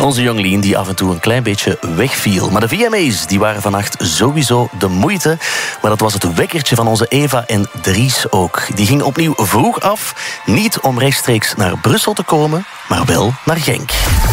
Onze Jonglien die af en toe een klein beetje wegviel. Maar de VMA's die waren vannacht sowieso de moeite. Maar dat was het wekkertje van onze Eva en Dries ook. Die ging opnieuw vroeg af. Niet om rechtstreeks naar Brussel te komen, maar wel naar Genk.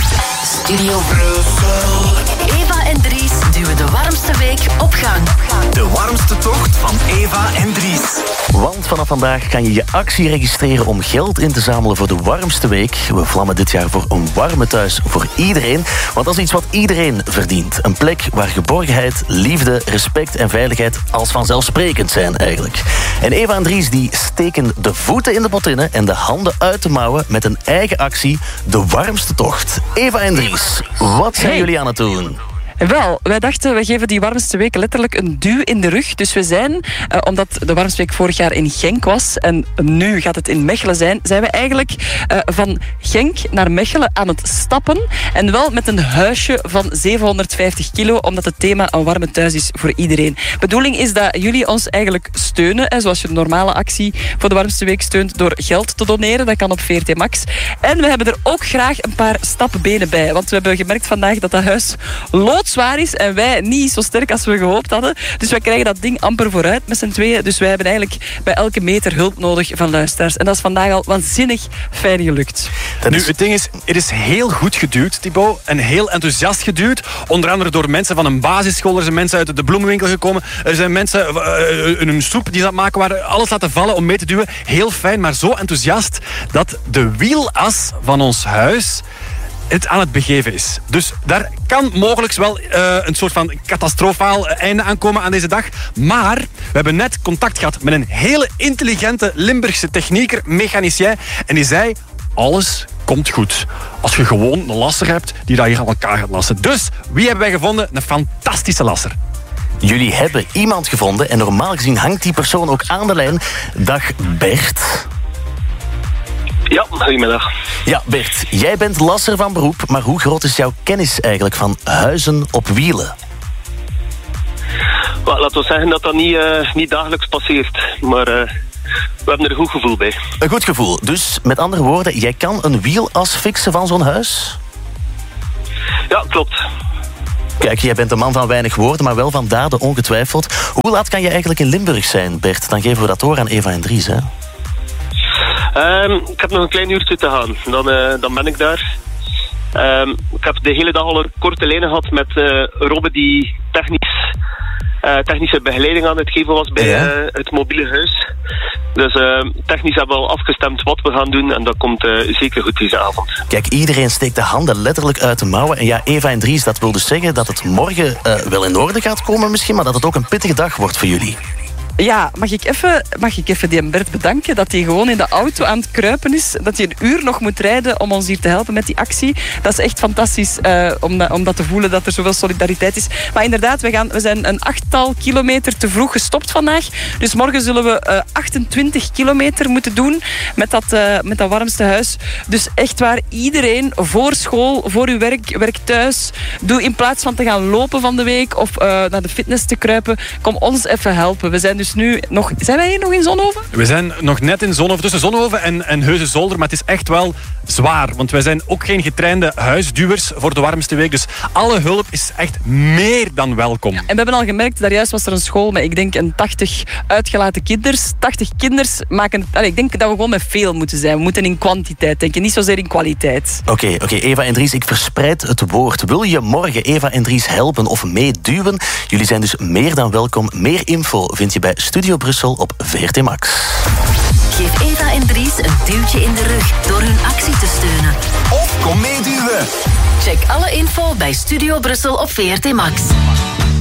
Studio Brussel. Eva en Dries duwen de warmste week op gang. De warmste tocht van Eva en Dries. Want vanaf vandaag kan je je actie registreren om geld in te zamelen voor de warmste week. We vlammen dit jaar voor een warme thuis voor iedereen. Want dat is iets wat iedereen verdient. Een plek waar geborgenheid, liefde, respect en veiligheid als vanzelfsprekend zijn eigenlijk. En Eva en Dries die steken de voeten in de potinnen en de handen uit de mouwen met een eigen actie, de warmste tocht. Eva en Dries, wat zijn jullie aan het doen? Wel, wij dachten, we geven die warmste week letterlijk een duw in de rug. Dus we zijn, omdat de warmste week vorig jaar in Genk was en nu gaat het in Mechelen zijn we eigenlijk van Genk naar Mechelen aan het stappen. En wel met een huisje van 750 kilo, omdat het thema een warme thuis is voor iedereen. De bedoeling is dat jullie ons eigenlijk steunen, zoals je de normale actie voor de warmste week steunt, door geld te doneren. Dat kan op VRT Max. En we hebben er ook graag een paar stapbenen bij. Want we hebben gemerkt vandaag dat huis loodzwaar is en wij niet zo sterk als we gehoopt hadden. Dus wij krijgen dat ding amper vooruit met z'n tweeën. Dus wij hebben eigenlijk bij elke meter hulp nodig van luisteraars. En dat is vandaag al waanzinnig fijn gelukt. Nu, het ding is, het is heel goed geduwd, Thibaut. En heel enthousiast geduwd. Onder andere door mensen van een basisschool. Er zijn mensen uit de bloemenwinkel gekomen. Er zijn mensen een soep die ze aan het maken waren. Alles laten vallen om mee te duwen. Heel fijn, maar zo enthousiast dat de wielas van ons huis het aan het begeven is. Dus daar kan mogelijk wel een soort van catastrofaal einde aankomen aan deze dag. Maar we hebben net contact gehad met een hele intelligente Limburgse technieker, mechanicien. En die zei, alles komt goed. Als je gewoon een lasser hebt die dat hier aan elkaar gaat lassen. Dus, wie hebben wij gevonden? Een fantastische lasser. Jullie hebben iemand gevonden en normaal gezien hangt die persoon ook aan de lijn. Dag Bert. Ja, goedemiddag. Ja, Bert, jij bent lasser van beroep, maar hoe groot is jouw kennis eigenlijk van huizen op wielen? Well, laten we zeggen dat dat niet dagelijks passeert, maar we hebben er een goed gevoel bij. Een goed gevoel. Dus met andere woorden, jij kan een wielas fixen van zo'n huis? Ja, klopt. Kijk, jij bent een man van weinig woorden, maar wel van daden ongetwijfeld. Hoe laat kan je eigenlijk in Limburg zijn, Bert? Dan geven we dat door aan Eva en Dries, hè? Ik heb nog een klein uurtje te gaan. Dan ben ik daar. Ik heb de hele dag al een korte lijnen gehad met Robbe die technische begeleiding aan het geven was bij het mobiele huis. Dus technisch hebben we al afgestemd wat we gaan doen en dat komt zeker goed deze avond. Kijk, iedereen steekt de handen letterlijk uit de mouwen. En ja, Eva en Dries, dat wil dus zeggen dat het morgen wel in orde gaat komen misschien, maar dat het ook een pittige dag wordt voor jullie. Ja, mag ik even die Bert bedanken dat hij gewoon in de auto aan het kruipen is. Dat hij een uur nog moet rijden om ons hier te helpen met die actie. Dat is echt fantastisch om dat te voelen, dat er zoveel solidariteit is. Maar inderdaad, we zijn een 8-tal kilometer te vroeg gestopt vandaag. Dus morgen zullen we 28 kilometer moeten doen met dat warmste huis. Dus echt waar, iedereen voor school, voor uw werk thuis, doe in plaats van te gaan lopen van de week of naar de fitness te kruipen, kom ons even helpen. We zijn dus nu nog... Zijn wij hier nog in Zonhoven? We zijn nog net in Zonhoven, tussen Zonhoven en Heusden-Zolder, maar het is echt wel zwaar, want wij zijn ook geen getrainde huisduwers voor de warmste week, dus alle hulp is echt meer dan welkom. Ja, en we hebben al gemerkt, daarjuist was er een school met, ik denk, een 80 uitgelaten kinders. 80 kinders maken... ik denk dat we gewoon met veel moeten zijn. We moeten in kwantiteit denken, niet zozeer in kwaliteit. Oké, Eva en Dries, ik verspreid het woord. Wil je morgen Eva en Dries helpen of meeduwen? Jullie zijn dus meer dan welkom. Meer info vind je bij Studio Brussel op VRT Max. Geef Eva en Dries een duwtje in de rug door hun actie te steunen. Of kom meeduwen. Check alle info bij Studio Brussel op VRT Max.